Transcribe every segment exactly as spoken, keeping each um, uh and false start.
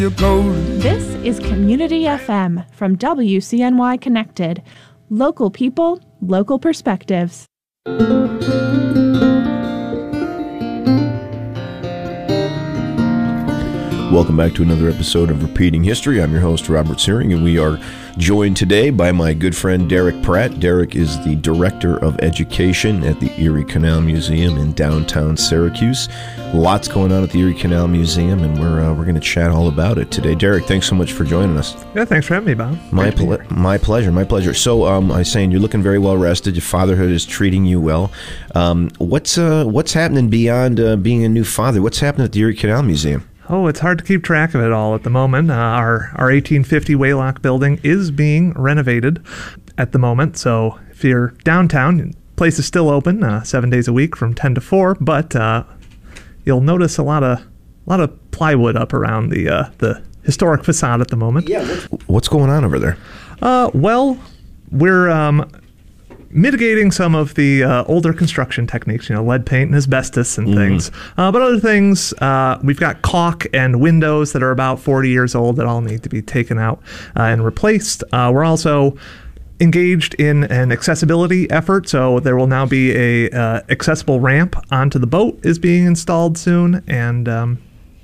This is Community F M from W C N Y Connected. Local people, local perspectives. Welcome back to another episode of Repeating History. I'm your host, Robert Searing, and we are joined today by my good friend, Derek Pratt. Derek is the Director of Education at the Erie Canal Museum in downtown Syracuse. Lots going on at the Erie Canal Museum, and we're uh, we're going to chat all about it today. Derek, thanks so much for joining us. Yeah, thanks for having me, Bob. My ple- my pleasure, my pleasure. So, um, I was saying you're looking very well rested. Your fatherhood is treating you well. Um, what's uh, what's happening beyond uh, being a new father? What's happening at the Erie Canal Museum? Oh, it's hard to keep track of it all at the moment. Uh, our our eighteen fifty Waylock building is being renovated at the moment. So if you're downtown, the place is still open uh, seven days a week from ten to four. But uh, you'll notice a lot of a lot of plywood up around the uh, the historic facade at the moment. Yeah. What's, what's going on over there? Uh, well, we're um, mitigating some of the uh, older construction techniques, you know, lead paint and asbestos and mm-hmm. things. Uh, but other things, uh, we've got caulk and windows that are about forty years old that all need to be taken out uh, and replaced. Uh, we're also engaged in an accessibility effort, so there will now be a uh, accessible ramp onto the boat is being installed soon, and um,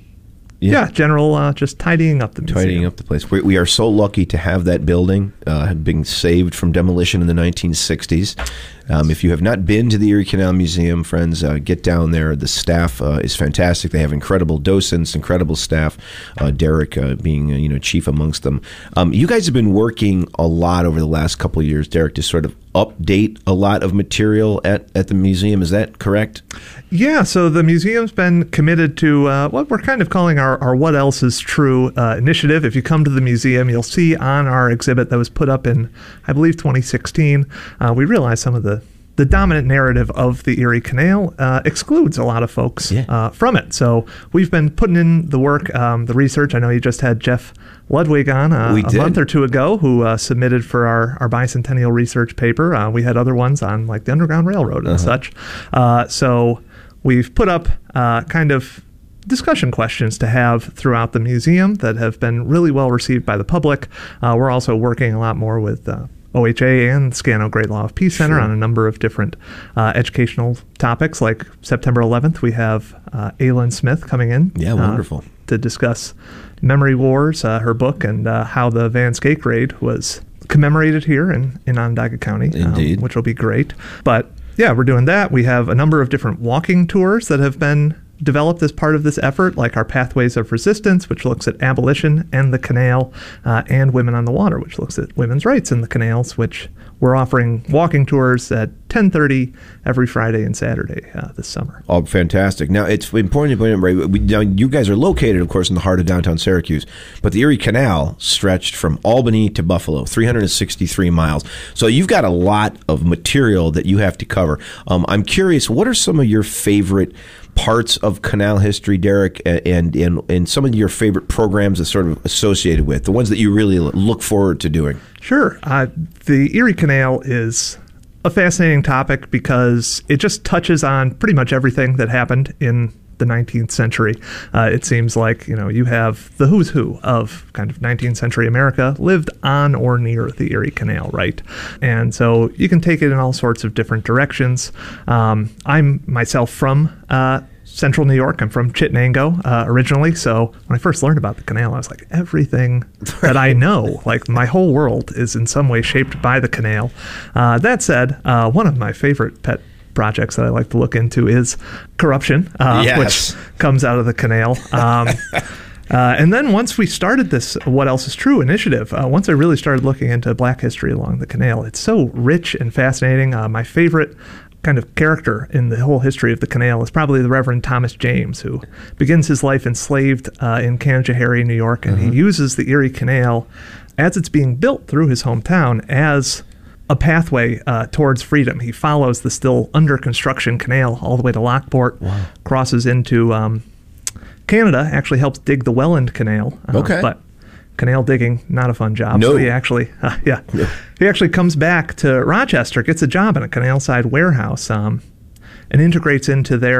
Yeah, yeah general uh, just tidying up the museum. Tidying up the place. We, we are so lucky to have that building uh, being saved from demolition in the nineteen sixties. Um, if you have not been to the Erie Canal Museum, friends, uh, get down there. The staff uh, is fantastic. They have incredible docents, incredible staff. Uh, Derek uh, being uh, you know chief amongst them. Um, you guys have been working a lot over the last couple of years, Derek, to sort of update a lot of material at, at the museum. Is that correct? Yeah, so the museum's been committed to uh, what we're kind of calling our, our What Else Is True uh, initiative. If you come to the museum, you'll see on our exhibit that was put up in, I believe, twenty sixteen, uh, we realized some of the the dominant narrative of the Erie Canal uh, excludes a lot of folks yeah. uh, from it. So we've been putting in the work, um, the research. I know you just had Jeff Ludwig on uh, a month or two ago who uh, submitted for our, our bicentennial research paper. Uh, we had other ones on like the Underground Railroad and uh-huh. such. Uh, so we've put up uh, kind of discussion questions to have throughout the museum that have been really well received by the public. Uh, we're also working a lot more with uh, O H A and Scano Great Law of Peace Center sure. on a number of different uh, educational topics. Like September eleventh, we have uh, Aylin Smith coming in. Yeah, wonderful. Uh, to discuss Memory Wars, uh, her book, and uh, how the Van Skake raid was commemorated here in, in Onondaga County. Indeed. Um, which will be great. But yeah, we're doing that. We have a number of different walking tours that have been developed as part of this effort, like our Pathways of Resistance, which looks at abolition and the canal, uh, and Women on the Water, which looks at women's rights in the canals, which we're offering walking tours at ten thirty every Friday and Saturday uh, this summer. Oh, fantastic. Now, it's important to point out, right, we, now, you guys are located, of course, in the heart of downtown Syracuse, but the Erie Canal stretched from Albany to Buffalo, three hundred sixty-three miles. So you've got a lot of material that you have to cover. Um, I'm curious, what are some of your favorite parts of canal history, Derek, and, and and some of your favorite programs that sort of associated with, the ones that you really look forward to doing? Sure. Uh, the Erie Canal is a fascinating topic because it just touches on pretty much everything that happened in the nineteenth century. Uh, it seems like, you know, you have the who's who of kind of nineteenth century America lived on or near the Erie Canal, right? And so you can take it in all sorts of different directions. Um, I'm myself from uh, Central New York. I'm from Chittenango uh, originally. So when I first learned about the canal, I was like, everything that I know, like my whole world is in some way shaped by the canal. Uh, that said, uh, one of my favorite pet projects that I like to look into is corruption, uh, yes. which comes out of the canal. Um, uh, and then once we started this What Else Is True initiative, uh, once I really started looking into Black history along the canal, it's so rich and fascinating. Uh, my favorite kind of character in the whole history of the canal is probably the Reverend Thomas James, who begins his life enslaved uh, in Canajoharie, New York, and mm-hmm. he uses the Erie Canal as it's being built through his hometown as a pathway uh, towards freedom. He follows the still under construction canal all the way to Lockport, wow. crosses into um, Canada, actually helps dig the Welland Canal. Uh, okay. But canal digging, not a fun job. No. So he actually, uh, yeah, no. he actually comes back to Rochester, gets a job in a canal side warehouse, um, and integrates into their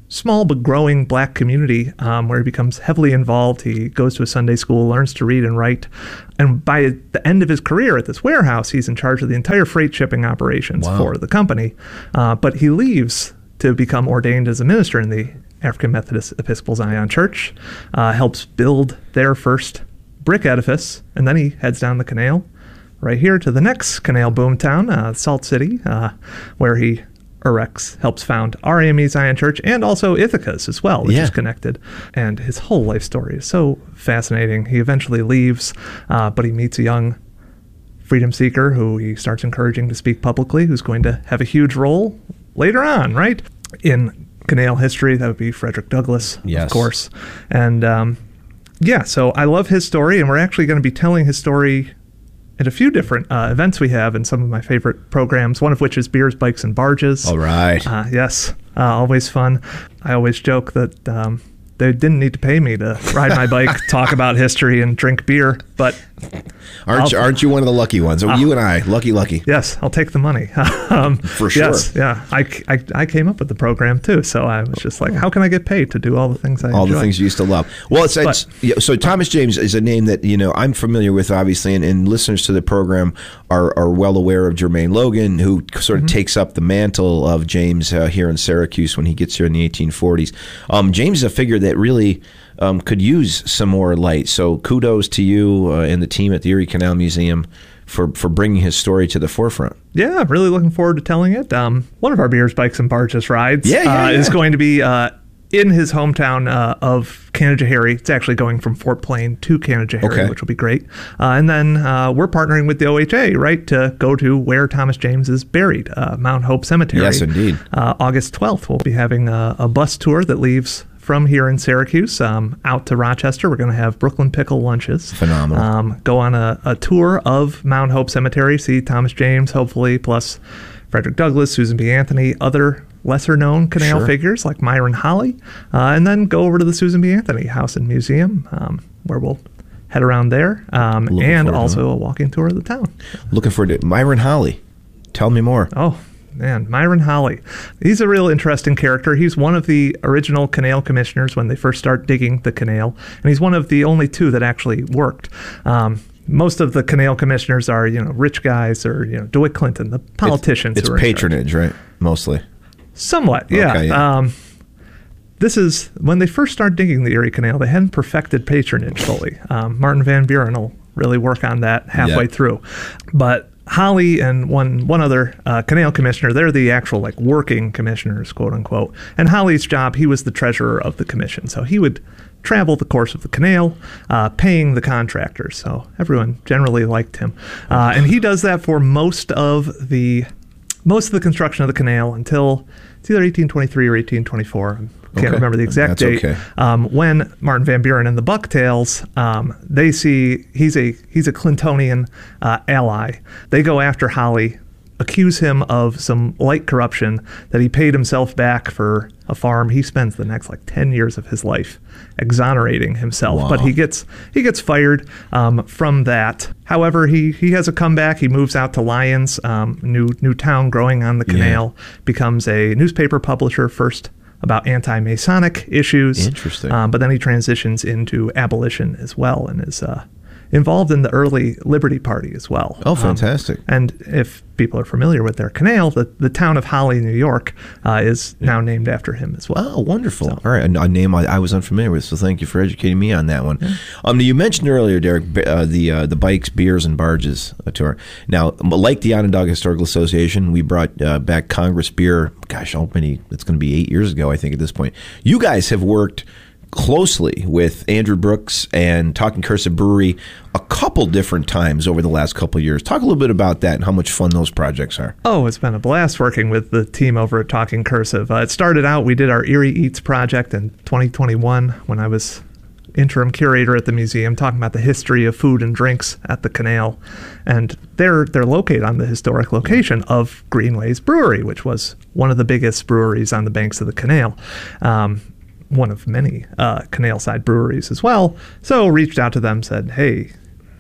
small but growing black community um, where he becomes heavily involved. He goes to a Sunday school, learns to read and write. And by the end of his career at this warehouse, he's in charge of the entire freight shipping operations Wow. for the company. Uh, but he leaves to become ordained as a minister in the African Methodist Episcopal Zion Church, uh, helps build their first brick edifice, and then he heads down the canal right here to the next canal boomtown, uh, Salt City, uh, where he erects, helps found R A M E Zion Church, and also Ithaca's as well, which Yeah. is connected. And his whole life story is so fascinating. He eventually leaves, uh, but he meets a young freedom seeker who he starts encouraging to speak publicly, who's going to have a huge role later on, right? In canal history, that would be Frederick Douglass, Yes. of course. And um, yeah, so I love his story, and we're actually going to be telling his story at a few different uh, events we have in some of my favorite programs, one of which is Beers, Bikes, and Barges. All right. Uh, yes, uh, always fun. I always joke that um, they didn't need to pay me to ride my bike, talk about history, and drink beer, but Aren't you, I'll- aren't you one of the lucky ones? Oh, you and I, lucky, lucky. yes, I'll take the money. um, For sure. Yes, yeah. I, I, I came up with the program too, so I was just like, how can I get paid to do all the things I All enjoy? the things you used to love. Well, it's, it's But- yeah, so Thomas James is a name that you know I'm familiar with, obviously, and, and listeners to the program are, are well aware of Jermaine Logan, who sort of Mm-hmm. takes up the mantle of James uh, here in Syracuse when he gets here in the eighteen forties. Um, James is a figure that really um, could use some more light. So kudos to you uh, and the team at the Erie Canal Museum for for bringing his story to the forefront. Yeah, really looking forward to telling it. Um, one of our Beers, Bikes, and Barges rides Yeah, yeah, uh, yeah. is going to be uh, in his hometown uh, of Canajoharie. It's actually going from Fort Plain to Canajoharie, Okay. which will be great. Uh, and then uh, we're partnering with the O H A, right, to go to where Thomas James is buried, uh, Mount Hope Cemetery. Yes, indeed. Uh, August twelfth, we'll be having a, a bus tour that leaves from here in Syracuse um, out to Rochester. We're going to have Brooklyn Pickle lunches. Phenomenal. Um, go on a, a tour of Mount Hope Cemetery, see Thomas James, hopefully, plus Frederick Douglass, Susan B. Anthony, other lesser-known canal Sure. figures like Myron Holly, uh, and then go over to the Susan B. Anthony House and Museum, um, where we'll head around there, um, Looking and forward to also a walking tour of the town. Looking forward to Myron Holly. Tell me more. Oh, man, Myron Holly. He's a real interesting character. He's one of the original canal commissioners when they first start digging the canal, and he's one of the only two that actually worked. Um, most of the canal commissioners are, you know, rich guys or, you know, DeWitt Clinton, the politicians. It's who are in charge. patronage, right? Mostly. Somewhat, yeah. Okay, yeah. Um, this is when they first started digging the Erie Canal. They hadn't perfected patronage fully. Um, Martin Van Buren will really work on that halfway Yeah. through, but Holly and one one other uh, canal commissioner, they're the actual like working commissioners, quote unquote. And Holly's job, he was the treasurer of the commission, so he would travel the course of the canal, uh, paying the contractors. So everyone generally liked him, uh, and he does that for most of the most of the construction of the canal until it's either eighteen twenty-three or eighteen twenty-four. I can't Okay. remember the exact That's date. okay. Um, when Martin Van Buren and the Bucktails, um, they see he's a he's a Clintonian uh, ally. They go after Holly, accuse him of some light corruption that he paid himself back for a farm. He spends the next like ten years of his life exonerating himself, Wow. but he gets he gets fired um, from that. However, he he has a comeback. He moves out to Lyons, um, new new town growing on the Yeah. canal, becomes a newspaper publisher first about anti-Masonic issues. Interesting. Um, but then he transitions into abolition as well and is uh, involved in the early Liberty Party as well. Oh, Um, fantastic. and if people are familiar with their canal, the, the town of Holly, New York, uh, is now named after him as well. Oh, wonderful. All right. A, a name I, I was unfamiliar with, so thank you for educating me on that one. Um, you mentioned earlier, Derek, b- uh, the uh, the Bikes, Beers, and Barges uh, tour. Now, like the Onondaga Historical Association, we brought uh, back Congress Beer, gosh, how many? It's going to be eight years ago, I think, at this point. You guys have worked closely with Andrew Brooks and Talking Cursive Brewery a couple different times over the last couple of years. Talk a little bit about that and how much fun those projects are. Oh, it's been a blast working with the team over at Talking Cursive. Uh, it started out, we did our Erie Eats project in twenty twenty-one when I was interim curator at the museum, talking about the history of food and drinks at the canal. And they're they're located on the historic location of Greenways Brewery, which was one of the biggest breweries on the banks of the canal. Um, one of many uh, canal-side breweries as well. So reached out to them, said, hey,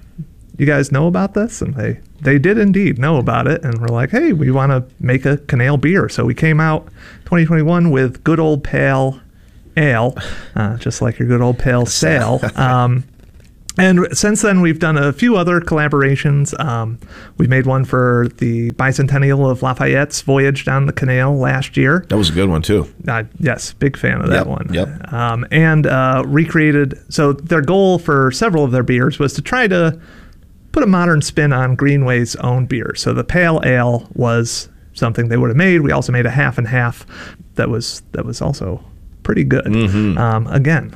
you guys know about this? And they, they did indeed know about it. And we're like, hey, we want to make a canal beer. So we came out twenty twenty-one with Good Old Pal ale, uh, just like your good old pale sail. Um, And since then, we've done a few other collaborations. Um, we made one for the bicentennial of Lafayette's voyage down the canal last year. That was a good one, too. Uh, yes, big fan of that Yep, one. yep. Um, and uh, recreated, so their goal for several of their beers was to try to put a modern spin on Greenway's own beer. So the pale ale was something they would have made. We also made a half and half that was that was also pretty good. Mm-hmm. Um, again,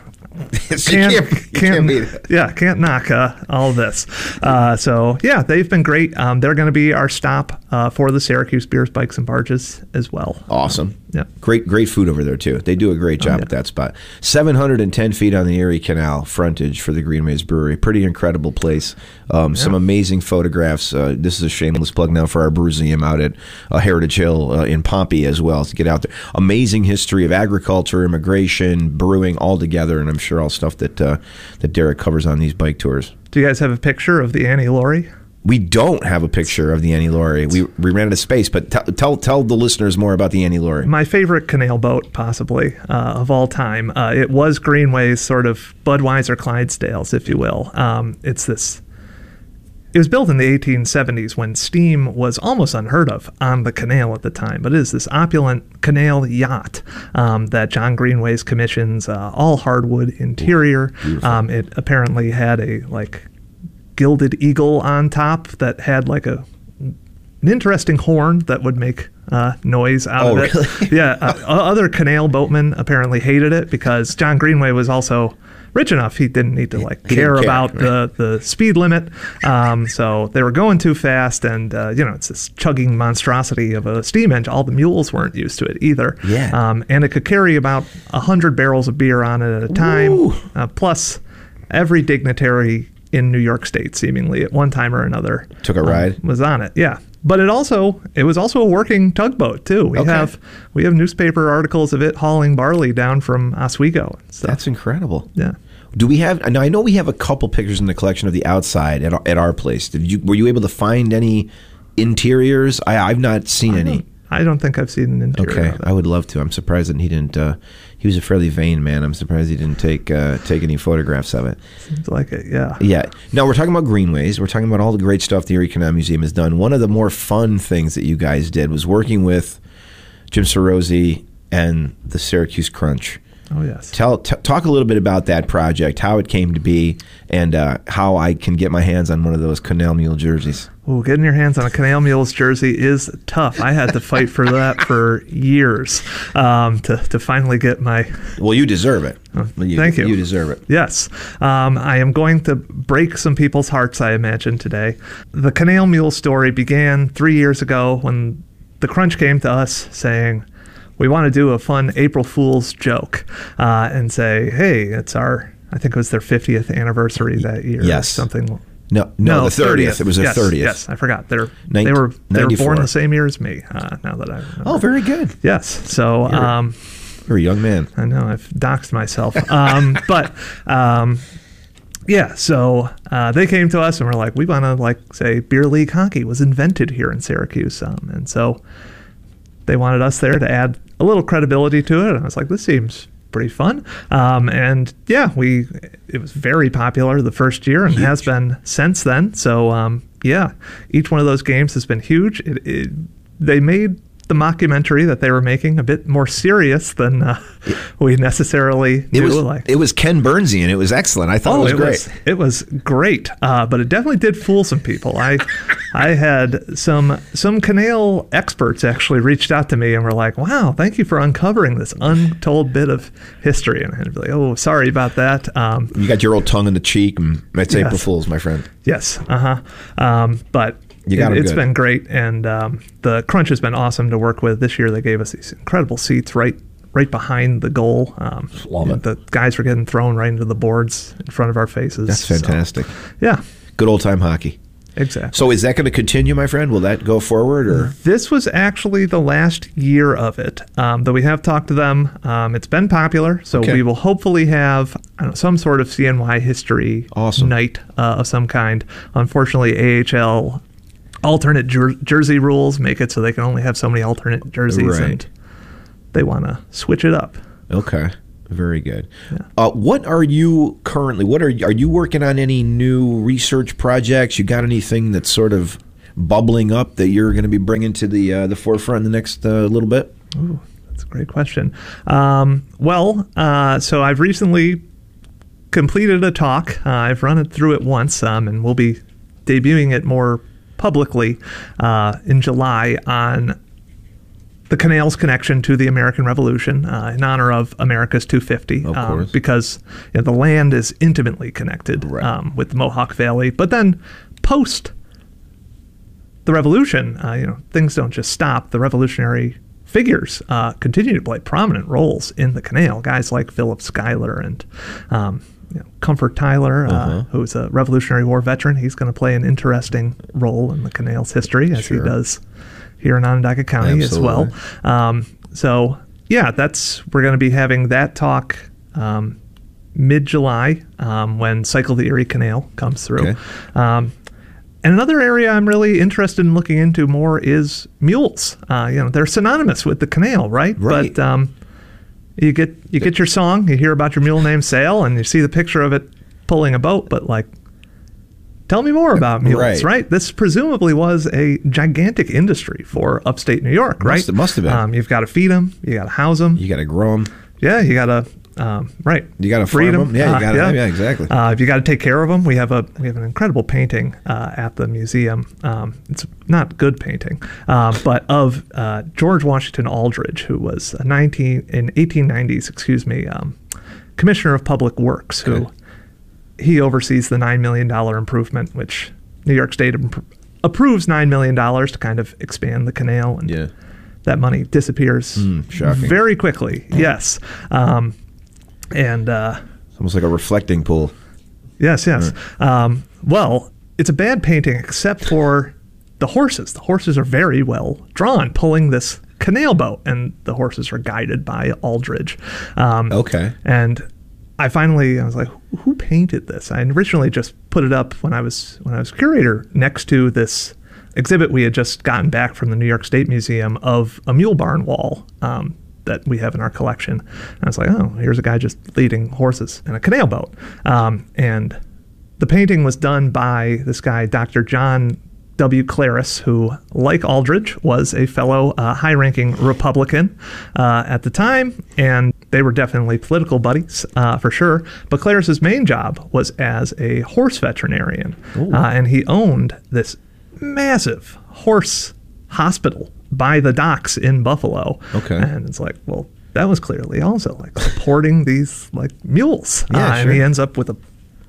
So you can't, you can't beat it. yeah, can't knock uh, all this. Uh, so, yeah, they've been great. Um, they're going to be our stop uh, for the Syracuse Beers, Bikes, and Barges as well. Awesome. Yeah. Great great food over there, too. They do a great job Oh, yeah. at that spot. seven hundred ten feet on the Erie Canal frontage for the Greenways Brewery. Pretty incredible place. Um, some amazing photographs. Uh, this is a shameless plug now for our Brewseum out at uh, Heritage Hill uh, in Pompey as well, to get out there. Amazing history of agriculture, immigration, brewing all together, and I'm sure all stuff that, uh, that Derek covers on these bike tours. Do you guys have a picture of the Annie Laurie? We don't have a picture of the Annie Laurie. We we ran out of space, but t- tell tell the listeners more about the Annie Laurie. My favorite canal boat, possibly, uh, of all time. Uh, it was Greenway's sort of Budweiser Clydesdales, if you will. Um, it's this... It was built in the eighteen seventies when steam was almost unheard of on the canal at the time, but it is this opulent canal yacht um, that John Greenway's commissions, uh, all hardwood interior. Um, it apparently had a like gilded eagle on top that had like a an interesting horn that would make uh, noise out Oh, of it. really? Yeah, uh, other canal boatmen apparently hated it because John Greenway was also rich enough he didn't need to like He care didn't care, about the, the speed limit. Um, so they were going too fast, and uh, you know, it's this chugging monstrosity of a steam engine. All the mules weren't used to it either. Yeah. Um, and it could carry about a hundred barrels of beer on it at a time. Woo. Uh, plus, every dignitary in New York State, seemingly at one time or another, Took a um, ride? was on it. Yeah. But it also it was also a working tugboat too. We Okay. have we have newspaper articles of it hauling barley down from Oswego and stuff. That's incredible. Yeah. Do we have? Now I know we have a couple pictures in the collection of the outside at our, at our place. Did you? Were you able to find any interiors? I, I've not seen any. I don't think I've seen an interior. Okay, of it. I would love to. I'm surprised that he didn't. Uh, he was a fairly vain man. I'm surprised he didn't take uh, take any photographs of it. Seems like it. Yeah. Yeah. Now we're talking about Greenways. We're talking about all the great stuff the Erie Canal Museum has done. One of the more fun things that you guys did was working with Jim Cerozzi and the Syracuse Crunch. Oh yes. Tell t- talk a little bit about that project, how it came to be, and uh, how I can get my hands on one of those Canal Mule jerseys. Oh, getting your hands on a Canal Mules jersey is tough. I had to fight for that for years um, to to finally get my. Well, you deserve it. You, thank you. You deserve it. Yes. Um, I am going to break some people's hearts, I imagine, today. The Canal Mule story began three years ago when the Crunch came to us saying, we want to do a fun April Fool's joke uh, and say, hey, it's our, I think it was their fiftieth anniversary that year. Yes. Or something. No, no, the thirtieth. It was their yes, thirtieth. Yes, I forgot. They're, Nin- they were they were ninety-four. born the same year as me, uh, now that I remember. Oh, very good. Yes. So, You're- um, You're a young man. I know I've doxed myself. Um, but um, yeah, so uh, they came to us and were like, we want to like say beer league hockey was invented here in Syracuse, um, and so they wanted us there to add a little credibility to it. And I was like, this seems pretty fun. Um, and yeah, we it was very popular the first year and has been since then. So um, yeah, each one of those games has been huge. It, it, they made the mockumentary that they were making a bit more serious than uh, we necessarily It knew. was like, it was Ken Burnsian. It was excellent. I thought oh, it was it great. was it was great, uh, but it definitely did fool some people. I I had some some canal experts actually reached out to me and were like, "Wow, thank you for uncovering this untold bit of history." And I'd be like, "Oh, sorry about that." Um, You got your old tongue in the cheek, and that's Yes. April Fools, my friend. yes, uh huh. Um, but You got it, 'em it's good. been great, and um, the Crunch has been awesome to work with. This year, they gave us these incredible seats right right behind the goal. Um, Love it. The guys were getting thrown right into the boards in front of our faces. That's So, fantastic. yeah, Good old time hockey. exactly. So is that going to continue, my friend? Will that go forward, or This was actually the last year of it, um, though we have talked to them. Um, it's been popular, so Okay. we will hopefully have I don't know, some sort of C N Y history Awesome. night uh, of some kind. Unfortunately, A H L alternate jer- jersey rules make it so they can only have so many alternate jerseys, Right. and they want to switch it up. okay? Very good. Yeah. Uh, what are you currently, what are you, are you working on any new research projects? You got anything that's sort of bubbling up that you're going to be bringing to the uh, the forefront in the next uh, little bit? Ooh, that's a great question. Um, well, uh, so I've recently completed a talk. Uh, I've run it through it once, um, and we'll be debuting it more publicly uh, in July on the canal's connection to the American Revolution uh, in honor of America's two fifty, of um, course. because you know, the land is intimately connected Right. um, with the Mohawk Valley. But then post the Revolution, uh, you know, things don't just stop. The revolutionary figures uh, continue to play prominent roles in the canal. Guys like Philip Schuyler and um, you know, Comfort Tyler, uh, Uh-huh. who's a Revolutionary War veteran. He's going to play an interesting role in the canal's history, as Sure. he does here in Onondaga County Absolutely. as well. Um, so, yeah, that's we're going to be having that talk um, mid-July um, when Cycle the Erie Canal comes through. Okay. Um, and another area I'm really interested in looking into more is mules. Uh, you know, they're synonymous with the canal, right? Right. But um, you get you get your song, you hear about your mule named Sale, and you see the picture of it pulling a boat. But like, tell me more about mules, Right. right? This presumably was a gigantic industry for upstate New York, right? Must have- must have been. Um, you've got to feed them, you got to house them. You got to grow them. Yeah, you got to um, right. You got to breed farm them. Yeah, you Uh, got to. Yeah. exactly. Uh, you got to take care of them. We have a we have an incredible painting uh, at the museum. Um, it's not good painting, uh, but of uh, George Washington Aldrich, who was a nineteen in eighteen nineties, excuse me, um, Commissioner of Public Works, Okay. who he oversees the nine million dollar improvement, which New York State imp- approves nine million dollars to kind of expand the canal, and Yeah. that money disappears Mm, shocking. very quickly. Yes. Um, and uh, It's almost like a reflecting pool. yes, yes. Um, well, it's a bad painting except for the horses. The horses are very well drawn, pulling this canal boat, and the horses are guided by Aldridge. Um, Okay. And I finally, I was like, who painted this? I originally just put it up when I was when I was curator next to this exhibit we had just gotten back from the New York State Museum of a mule barn wall um, that we have in our collection. And I was like, oh, here's a guy just leading horses in a canal boat. Um, and the painting was done by this guy, Doctor John W. Claris, who, like Aldridge, was a fellow uh, high-ranking Republican uh, at the time, and they were definitely political buddies uh, for sure. But Claris's main job was as a horse veterinarian, uh, and he owned this massive horse hospital by the docks in Buffalo. Okay. And it's like, well, that was clearly also like supporting these like mules. Yeah, uh, sure. And he ends up with a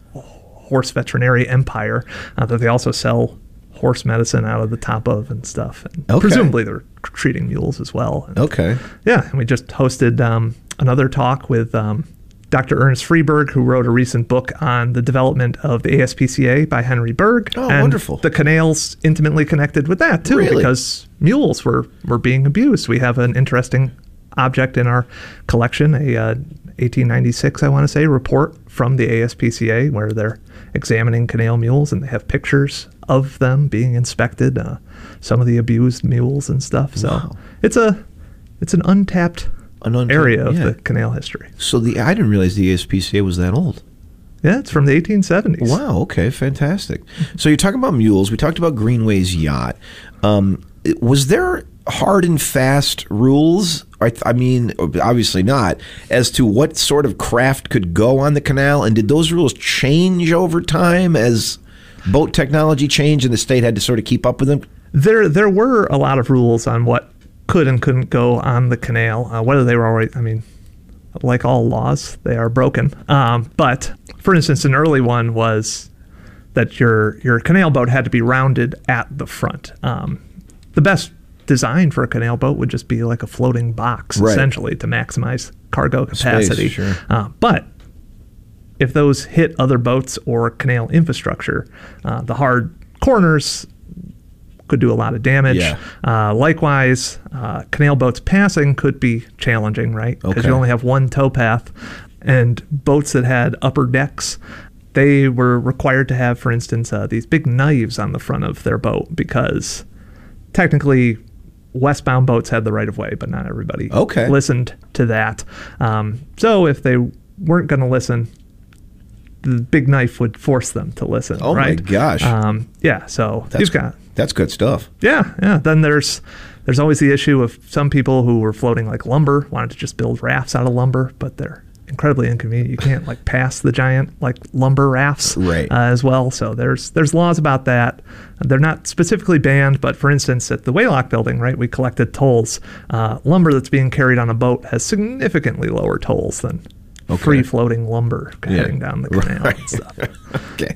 horse veterinary empire uh, that they also sell horse medicine out of the top of and stuff. And Okay. presumably they're treating mules as well. And Okay. yeah, and we just hosted um, another talk with um, Doctor Ernest Freeberg, who wrote a recent book on the development of the A S P C A by Henry Berg. Oh, and wonderful. The canal's intimately connected with that, too, Really? because mules were, were being abused. We have an interesting object in our collection, a uh, eighteen ninety-six, I want to say, report from the A S P C A where they're examining canal mules, and they have pictures of them being inspected, uh, some of the abused mules and stuff. So Wow. it's a it's an untapped An untapped- area of yeah. the canal history. So the I didn't realize the A S P C A was that old. Yeah, it's from the eighteen seventies. Wow. Okay. Fantastic. So you're talking about mules. We talked about Greenway's yacht. Um, it- was there hard and fast rules? I, th- I mean, obviously not, as to what sort of craft could go on the canal, and did those rules change over time as boat technology changed and the state had to sort of keep up with them? There there were a lot of rules on what could and couldn't go on the canal, uh, whether they were already, I mean, like all laws, they are broken. Um, but, for instance, an early one was that your your canal boat had to be rounded at the front. Um, the best design for a canal boat would just be like a floating box, Right. essentially, to maximize cargo capacity. sure. Uh, but if those hit other boats or canal infrastructure, uh, the hard corners could do a lot of damage. Yeah. Uh, likewise, uh, canal boats passing could be challenging, right? Because Okay. you only have one towpath. And boats that had upper decks, they were required to have, for instance, uh, these big knives on the front of their boat because technically westbound boats had the right of way, but not everybody Okay. listened to that. Um, so if they weren't going to listen, the big knife would force them to listen. Oh, right? my gosh. Um, yeah. So That's, you've got that's good stuff. yeah, yeah. Then there's there's always the issue of some people who were floating like lumber, wanted to just build rafts out of lumber, but they're incredibly inconvenient. You can't like pass the giant like lumber rafts Right. uh, as well. So there's there's laws about that. They're not specifically banned, but for instance, at the Waylock building, right, we collected tolls. Uh, lumber that's being carried on a boat has significantly lower tolls than Okay. free floating lumber Yeah. heading down the canal Right. and stuff. Okay.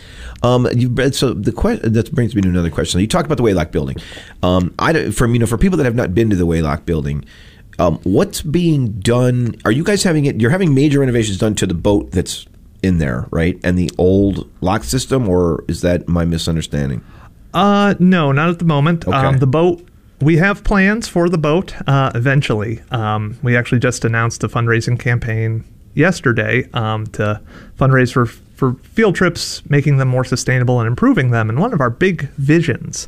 Um, you so the question that brings me to another question. You talked about the Waylock building. Um, I don't- from you know for people that have not been to the Waylock building, um, what's being done? Are you guys having it? You're having major renovations done to the boat that's in there, right? And the old lock system, or is that my misunderstanding? Uh, no, not at the moment. Okay. Um, the boat, we have plans for the boat uh, eventually. Um, we actually just announced a fundraising campaign yesterday um, to fundraise for for field trips, making them more sustainable and improving them. And one of our big visions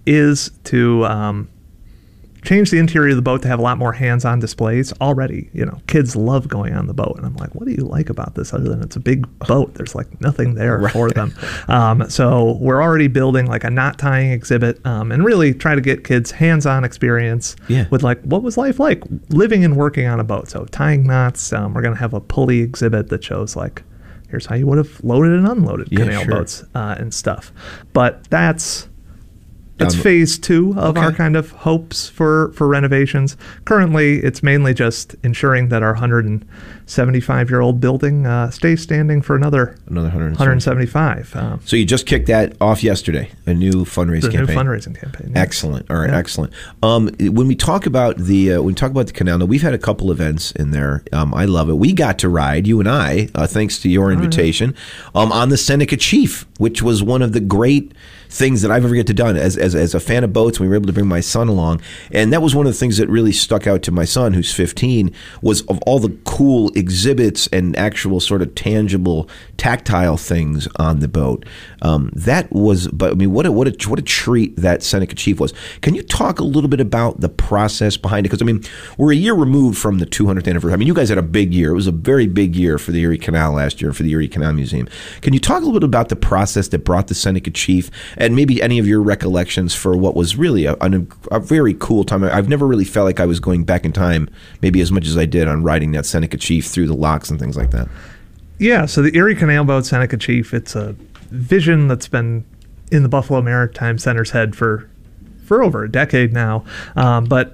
is to um, change the interior of the boat to have a lot more hands-on displays. Already, you know, kids love going on the boat, and I'm like, what do you like about this other than it's a big boat? There's like nothing there Right. for them. Um, so we're already building like a knot tying exhibit, um, and really try to get kids hands-on experience Yeah. with like what was life like living and working on a boat. So tying knots. Um, we're gonna have a pulley exhibit that shows like here's how you would have loaded and unloaded Yeah, canal sure. boats uh, and stuff. But that's That's Um, phase two of okay. our kind of hopes for, for renovations. Currently, it's mainly just ensuring that our one hundred seventy-five year old building uh, stays standing for another Another one one hundred seventy-five. Um, So you just kicked that off yesterday, a new fundraising the new campaign. fundraising campaign. yeah. Excellent. All right, Yeah. excellent. Um, when we talk about the uh, when we talk about the canal, now we've had a couple events in there. Um, I love it. We got to ride, you and I, uh, thanks to your invitation, um, on the Seneca Chief, which was one of the great things that I've ever get to done as, as as a fan of boats. We were able to bring my son along, and that was one of the things that really stuck out to my son, who's fifteen, was of all the cool exhibits and actual sort of tangible, tactile things on the boat. Um, that was, but I mean, what a what a what a treat that Seneca Chief was. Can you talk a little bit about the process behind it? Because I mean, we're a year removed from the two hundredth anniversary. I mean, you guys had a big year. It was a very big year for the Erie Canal last year, for the Erie Canal Museum. Can you talk a little bit about the process that brought the Seneca Chief, and maybe any of your recollections for what was really a, a, a very cool time? I've never really felt like I was going back in time, maybe as much as I did on riding that Seneca Chief through the locks and things like that. Yeah, so the Erie Canal Boat Seneca Chief, it's a vision that's been in the Buffalo Maritime Center's head for for over a decade now. Um, but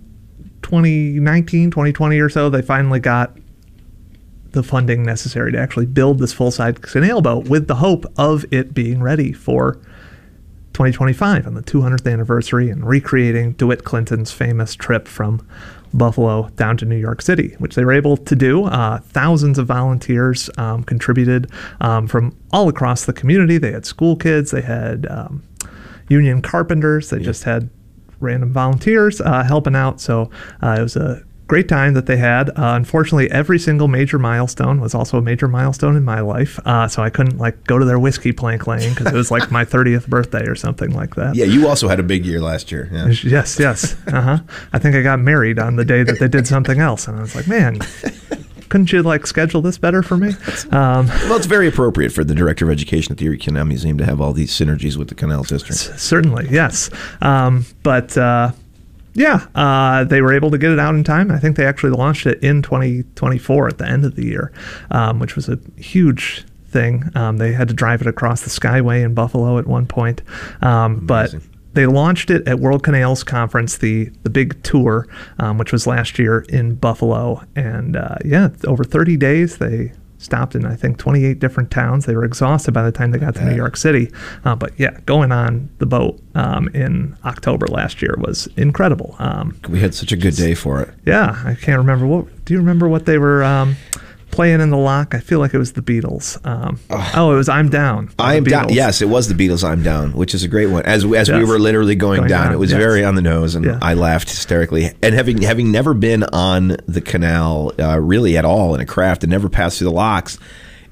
twenty nineteen, twenty twenty or so, they finally got the funding necessary to actually build this full-size canal boat with the hope of it being ready for twenty twenty-five on the two hundredth anniversary and recreating DeWitt Clinton's famous trip from Buffalo down to New York City, which they were able to do. Uh, thousands of volunteers um, contributed um, from all across the community. They had school kids, they had um, union carpenters, they Yeah. just had random volunteers uh, helping out. So uh, it was a great time that they had. Uh, unfortunately, every single major milestone was also a major milestone in my life. Uh, so I couldn't like go to their whiskey plank laying because it was like my thirtieth birthday or something like that. Yeah, you also had a big year last year. Yeah. Yes, yes. Uh-huh. I think I got married on the day that they did something else. And I was like, man, couldn't you like schedule this better for me? Um, Well, it's very appropriate for the Director of Education at the Erie Canal Museum to have all these synergies with the Canal District. certainly, yes. Um, but uh, yeah, uh, they were able to get it out in time. I think they actually launched it in twenty twenty-four at the end of the year, um, which was a huge thing. Um, they had to drive it across the Skyway in Buffalo at one point. Um, but Amazing. they launched it at World Canals Conference, the the big tour, um, which was last year in Buffalo. And uh, yeah, over thirty days, they stopped in, I think, twenty-eight different towns. They were exhausted by the time they got to New York City. Uh, but yeah, going on the boat um, in October last year was incredible. Um, We had such a good day for it. yeah, I can't remember. What do you remember what they were um, playing in the lock? I feel like it was the Beatles. Um, oh, it was I'm Down. by the I'm down. Beatles. Yes, it was the Beatles. I'm down, which is a great one. As as we Yes. were literally going, Going down, down, it was yes. very on the nose, and Yeah. I laughed hysterically. And having having never been on the canal uh, really at all in a craft, and never passed through the locks,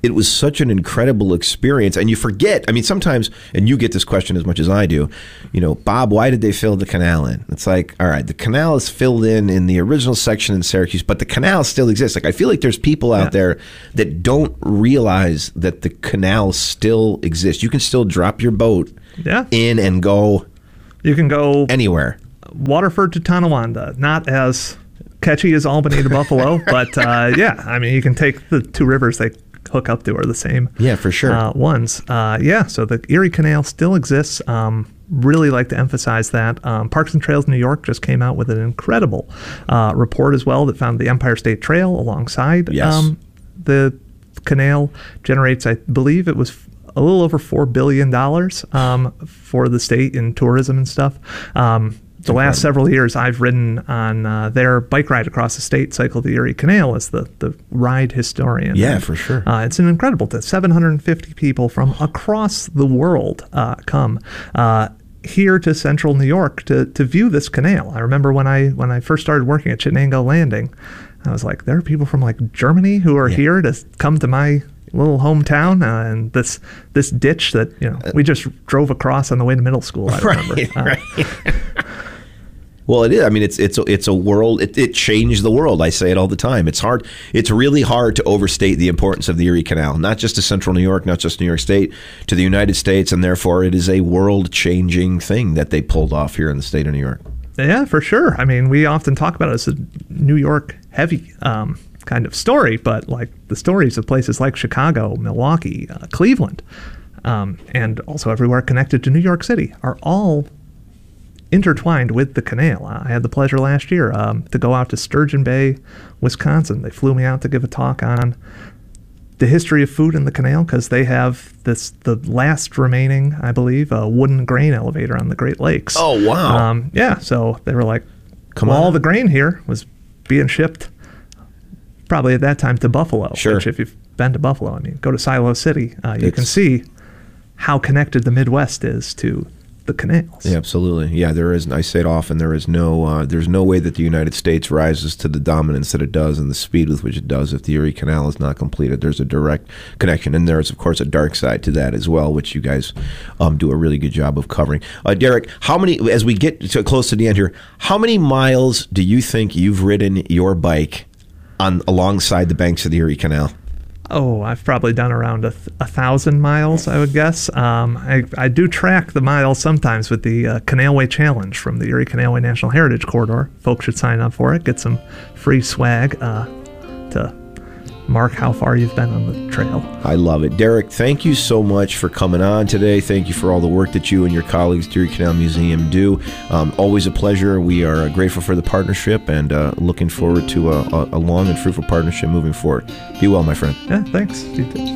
it was such an incredible experience. And you forget, I mean, sometimes, and you get this question as much as I do, you know, Bob, why did they fill the canal in? It's like, all right, the canal is filled in in the original section in Syracuse, but the canal still exists. Like, I feel like there's people out yeah. there that don't realize that the canal still exists. You can still drop your boat yeah. in and go You can go anywhere. Waterford to Tonawanda, not as catchy as Albany to Buffalo, but uh, yeah, I mean, you can take the two rivers they hook up to are the same. Yeah, for sure. Uh, ones. Uh, yeah, so the Erie Canal still exists. Um, really like to emphasize that. Um, Parks and Trails New York just came out with an incredible uh, report as well that found the Empire State Trail alongside yes. um, the canal generates, I believe it was a little over four billion dollars um, for the state in tourism and stuff. Um, The last several years, I've ridden on uh, their bike ride across the state, Cycle the Erie Canal, as the, the ride historian. Yeah, and, for sure. Uh, it's an incredible thing. seven hundred fifty people from across the world uh, come uh, here to central New York to, to view this canal. I remember when I when I first started working at Chittenango Landing, I was like, there are people from like Germany who are yeah. here to come to my little hometown, uh, and this this ditch that you know we just drove across on the way to middle school. I remember. Right, uh, right. Well, it is. I mean, it's it's a, it's a world. It, it changed the world. I say it all the time. It's hard. It's really hard to overstate the importance of the Erie Canal, not just to Central New York, not just New York State, to the United States, and therefore it is a world-changing thing that they pulled off here in the state of New York. Yeah, for sure. I mean, we often talk about it as a New York heavy um, kind of story, but like the stories of places like Chicago, Milwaukee, uh, Cleveland, um, and also everywhere connected to New York City are all intertwined with the canal. I had the pleasure last year um, to go out to Sturgeon Bay, Wisconsin. They flew me out to give a talk on the history of food in the canal because they have this the last remaining, I believe, uh, wooden grain elevator on the Great Lakes. Oh, wow. Um, yeah, so they were like, Come well, on. all the grain here was being shipped probably at that time to Buffalo. Sure. Which if you've been to Buffalo, I mean, go to Silo City, uh, you It's- can see how connected the Midwest is to the canals. Yeah, absolutely. Yeah, there is. I say it often. There is no. Uh, there's no way that the United States rises to the dominance that it does and the speed with which it does if the Erie Canal is not completed. There's a direct connection, and there is, of course, a dark side to that as well, which you guys um, do a really good job of covering. Uh, Derek, how many? As we get to close to the end here, how many miles do you think you've ridden your bike on alongside the banks of the Erie Canal? Oh, I've probably done around a, th- a thousand miles, I would guess. Um, I, I do track the miles sometimes with the uh, Canalway Challenge from the Erie Canalway National Heritage Corridor. Folks should sign up for it, get some free swag uh, to mark how far you've been on the trail. I love it. Derek, thank you so much for coming on today. Thank you for all the work that you and your colleagues at the Erie Canal Museum do. Um, always a pleasure. We are grateful for the partnership and uh, looking forward to a, a, a long and fruitful partnership moving forward. Be well, my friend. Yeah, thanks. You too.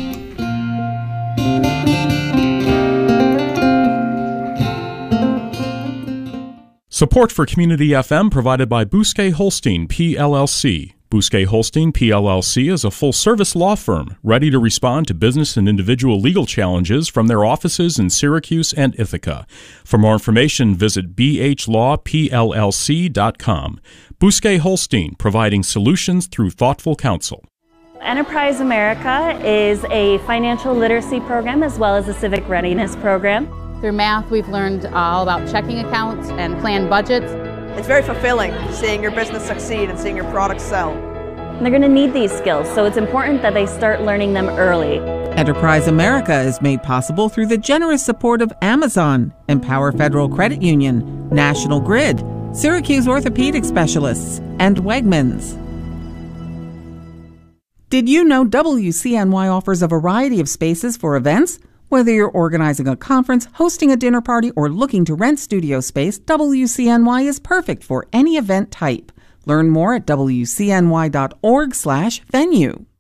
Support for Community F M provided by Bousquet Holstein, P L L C. Bousquet Holstein, P L L C is a full-service law firm ready to respond to business and individual legal challenges from their offices in Syracuse and Ithaca. For more information, visit b h law p l l c dot com. Bousquet Holstein, providing solutions through thoughtful counsel. Enterprise America is a financial literacy program as well as a civic readiness program. Through math, we've learned all about checking accounts and planned budgets. It's very fulfilling seeing your business succeed and seeing your products sell. And they're going to need these skills, so it's important that they start learning them early. Enterprise America is made possible through the generous support of Amazon, Empower Federal Credit Union, National Grid, Syracuse Orthopedic Specialists, and Wegmans. Did you know W C N Y offers a variety of spaces for events? Whether you're organizing a conference, hosting a dinner party, or looking to rent studio space, W C N Y is perfect for any event type. Learn more at w c n y dot org slash venue.